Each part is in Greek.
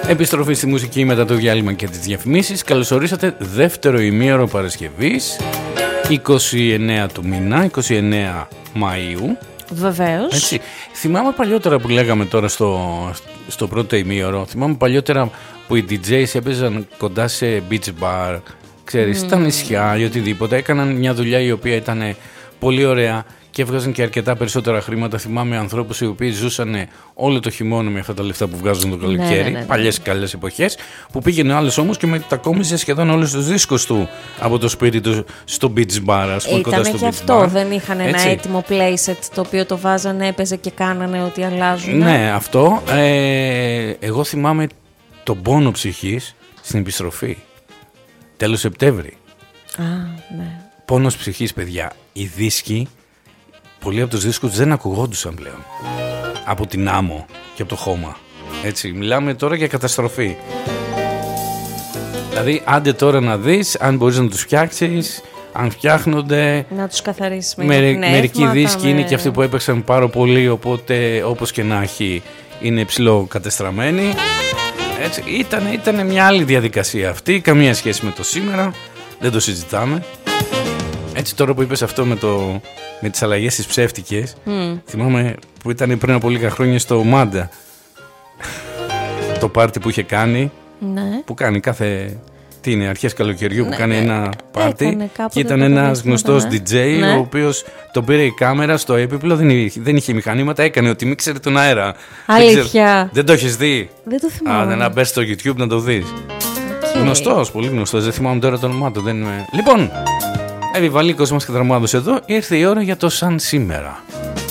Επιστροφή στη μουσική μετά το διάλειμμα και τις διαφημίσεις. Καλώς ορίσατε, δεύτερο ημίωρο Παρασκευής, 29 του μήνα, 29 Μαΐου. Βεβαίως. Έτσι. Θυμάμαι παλιότερα που λέγαμε τώρα στο πρώτο ημίωρο, θυμάμαι παλιότερα που οι DJs έπαιζαν κοντά σε beach bar, ξέρεις, στα νησιά ή οτιδήποτε. Έκαναν μια δουλειά η οποία ήταν πολύ ωραία και έβγαζαν και αρκετά περισσότερα χρήματα. Θυμάμαι ανθρώπους οι οποίοι ζούσαν όλο το χειμώνα με αυτά τα λεφτά που βγάζουν το καλοκαίρι, παλιές καλές εποχές, που πήγαινε ο άλλος όμως και μετακόμιζε σχεδόν όλους τους δίσκους του από το σπίτι του στο beach bar, ας πούμε, κοντά στο beach bar. Ήταν και αυτό, δεν είχαν ένα έτοιμο playset το οποίο το βάζανε, έπαιζε και κάνανε ό,τι αλλάζουν. Ναι, αυτό. Εγώ θυμάμαι τον πόνο ψυχής στην επιστροφή. Τέλος Σεπτέμβρη. Ναι. Πόνος ψυχής, παιδιά. Οι δίσκοι, πολλοί από τους δίσκους δεν ακουγόντουσαν πλέον. Από την άμμο και από το χώμα. Έτσι, μιλάμε τώρα για καταστροφή. Δηλαδή, άντε τώρα να δεις αν μπορείς να τους φτιάξεις, αν φτιάχνονται. Να τους καθαρίσεις μερικοί δίσκοι είναι και αυτοί που έπαιξαν πάρα πολύ, οπότε όπως και να έχει είναι ψηλό κατεστραμμένοι. Έτσι, ήταν μια άλλη διαδικασία αυτή, καμία σχέση με το σήμερα, δεν το συζητάμε. Έτσι, τώρα που είπες αυτό με τις αλλαγές τις ψεύτικες, θυμάμαι που ήταν πριν από λίγα χρόνια στο Μάντα το πάρτι που είχε κάνει, που κάνει κάθε... Τι είναι, αρχές καλοκαιριού που κάνει ένα πάρτι και ήταν ένας γνωστός DJ ο οποίος τον πήρε η κάμερα στο έπιπλο, δεν είχε μηχανήματα, έκανε ότι μην ξέρει τον αέρα. Αλήθεια. Δεν το έχεις δει? Δεν το θυμάμαι. Να μπες στο YouTube να το δεις. Γνωστός, πολύ γνωστός, δεν θυμάμαι τώρα το όνομά του. Λοιπόν, Επιβαλίκος μας και Δραμάδος εδώ, ήρθε η ώρα για το Σαν Σήμερα.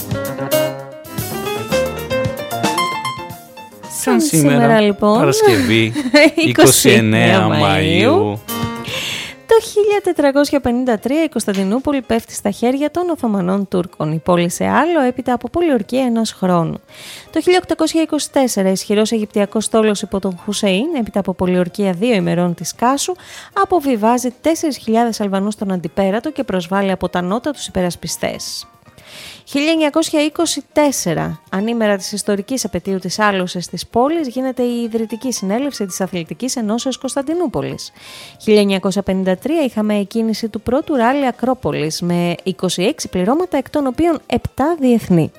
Σαν σήμερα λοιπόν, Παρασκευή 29 Μαΐου. Το 1453 η Κωνσταντινούπολη πέφτει στα χέρια των Οθωμανών Τούρκων. Η πόλη σε άλλο έπειτα από πολιορκία ενός χρόνου. Το 1824 ισχυρός Αιγυπτιακός στόλος υπό τον Χουσέιν, έπειτα από πολιορκία 2 ημερών της Κάσου, αποβιβάζει 4.000 Αλβανούς στον Αντιπέρατο και προσβάλλει από τα νότα τους υπερασπιστές. 1924, ανήμερα της ιστορικής επετείου της άλωσης της πόλης, γίνεται η Ιδρυτική Συνέλευση της Αθλητικής Ενώσεως Κωνσταντινούπολης. 1953 είχαμε εκκίνηση του πρώτου ράλι Ακρόπολης με 26 πληρώματα, εκ των οποίων 7 διεθνή.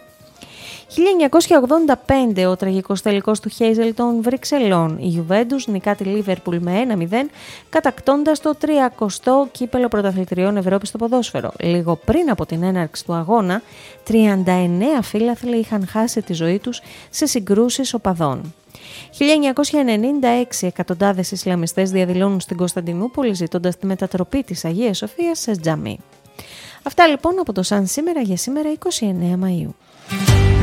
1985, ο τραγικός τελικός του Χέιζελ των Βρυξελών. Η Γιουβέντους νικά τη Λίβερπουλ με 1-0, κατακτώντας το 30ο κύπελο πρωταθλητριών Ευρώπης στο ποδόσφαιρο. Λίγο πριν από την έναρξη του αγώνα, 39 φίλαθλοι είχαν χάσει τη ζωή τους σε συγκρούσεις οπαδών. 1996, εκατοντάδες Ισλαμιστές διαδηλώνουν στην Κωνσταντινούπολη ζητώντας τη μετατροπή της Αγίας Σοφίας σε τζαμί. Αυτά λοιπόν από το Σαν Σήμερα για σήμερα 29 Μαΐου.